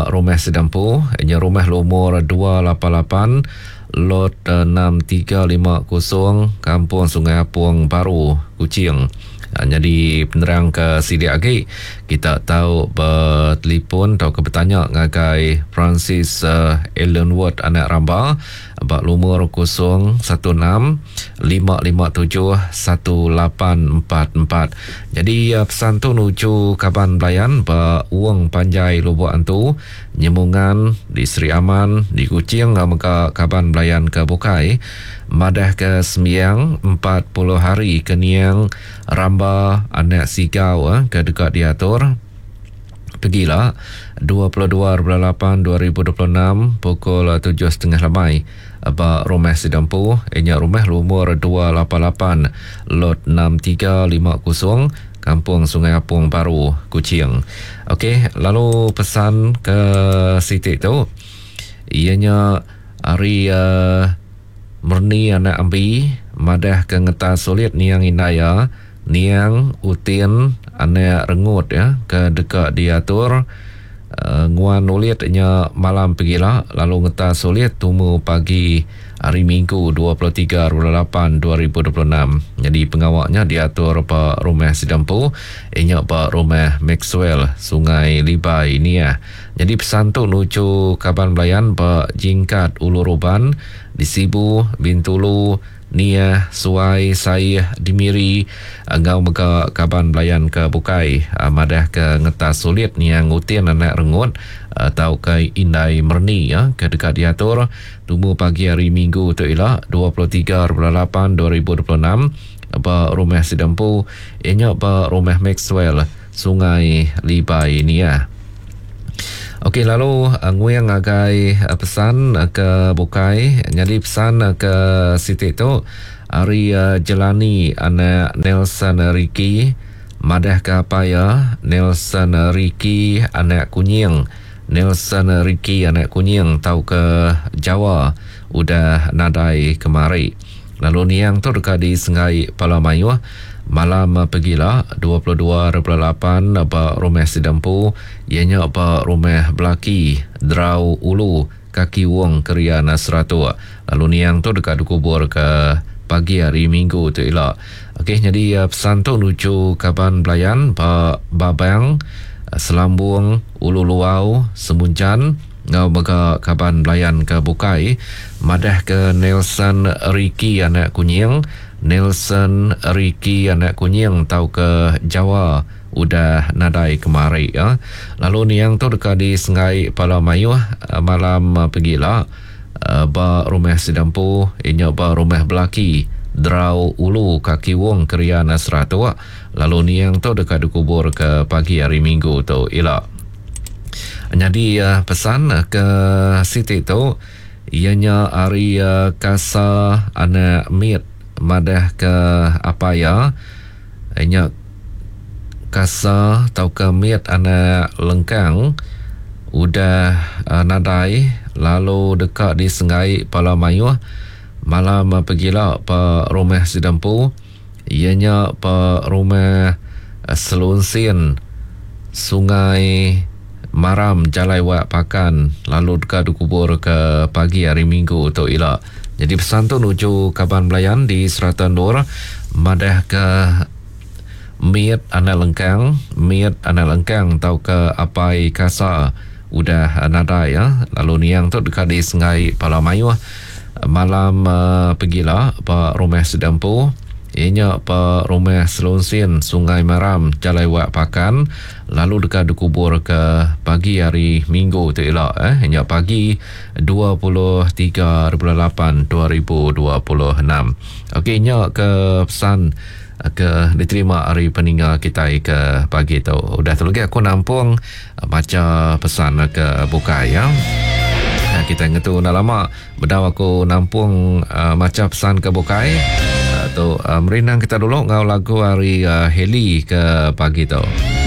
rumah sedampu, ianya rumah nomor 288 lot 6350 Kampung Sungai Apung Baru, Kuching. Jadi penerang ke Sidi Agi, kita tahu bertelefon atau bertanya ngagai Francis Ellen Ward anak Ramba abak lumur 016 557 1844. Jadi pesan tu nuju Kaban Belayan ba uang panjai Lubuk Antu nyemungan di Sri Aman di Kuching maka Kaban Belayan ke Bukai madah ke Semiang 40 hari keniang Ramba anak Sigau ke dekat diatur pergilah 22/8/2026 pukul 7.30 lemai abak rumah sedampu ianya rumah lumur 288 lot 6350 Kampung Sungai Apung Baru, Kuching. Okey, lalu pesan ke Siti tu ianya hari Murni anak ambi madah ke ngeta sulit niang indaya niang utin anak rengut ya ke dekat diatur nguan ulit nya malam pergilah lalu ngeta sulit tumu pagi hari Minggu 23/8/2026. Jadi pengawaknya diatur Pak Rumah Sedampu inya Pak Rumah Maxwell Sungai Libai ni ya. Jadi pesan tu nuju Kaban Belayan Pak Jingkat Ulu Ruban di Sibu Bintulu Nia Suai Saih Dimiri ngau meka Kaban Belayan ke Bukai madah ke ngeta sulit niang utin anak rengut tau ke Indai Merni ya ke dekat diatur tumu pagi hari Minggu tu ialah 23/8/2026 Pak Rumah Sedampu ianya Pak Rumah Maxwell Sungai Libai ni ya. Okey, lalu nguyang agai pesan ke Bukai. Jadi pesan ke Siti tu hari Jelani anak Nelson Ricky madah ke apa ya Nelson Ricky anak Kunying. Nelson Ricky anak Kunying tahu ke Jawa udah nadai kemari. Lalu niang tu dekat di Sungai Palamayu malam pergilah 22/8 Pak Rumah Sedampu ianya Pak Rumah Belaki Drau Ulu Kaki Wong Keria Nasratu. Lalu niang tu dekat kubur ke pagi hari Minggu tu ialah. Okey, jadi pesan tu nuju Kaban Belayan Pak Babang Selambung Ulu Luau Semuncan ngau bega Kaban Belayan ke Bukai madah ke Nelson Ricky anak Kunying. Nelson Ricky anak Kunying tahu ke Jawa udah nadai kemari ya. Lalu niang tu dekat di Sungai Palamayu malam pergilah Pak Rumah Sedampu inya Pak Rumah Belaki Drau Ulu Kaki Wong Keria Nasratu. Lalu niang tu dekat dikubur ke pagi hari Minggu tu ialah. Jadi pesan ke Siti tu ianya hari Kasa anak Mit madah ke apa ya ianya Kasa tau ke Mit anak Lengkang udah nadai lalu dekat di Sungai Palamayu malam pergilah Pak Rumah Sedampu ianya Pak Rumah Selunsin Sungai Maram Jalai Wak Pakan lalu dekat dikubur ke pagi hari Minggu tu ialah. Jadi pesan tu nuju Kaban Belayan di Seratan Nur madah ke Mit anak Lengkang tahu ke Apai Kasa udah nada ya. Lalu niang tu dekat di Sungai Palamayu malam pergilah Pak Rumah Sedampu ianya Pak Rumah Selunsin Sungai Maram Jalai Wak Pakan lalu dekat dikubur ke pagi hari Minggu tu ialah ianya pagi 23/8/2026. Okey, ianya ke pesan ke diterima hari peninggal kita ke pagi tu. Udah tu lagi aku nampung baca pesan ke Bukai ya. Kita ingat tu dah lama bedau aku nampung macam pesan ke Bukai tu merinang kita dulu ngau lagu hari Heli ke pagi tu.